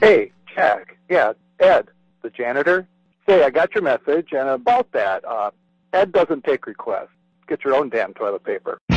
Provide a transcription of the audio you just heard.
Hey, Jack. Yeah, Ed, the janitor. Say, I got your message, and about that, Ed doesn't take requests. Get your own damn toilet paper.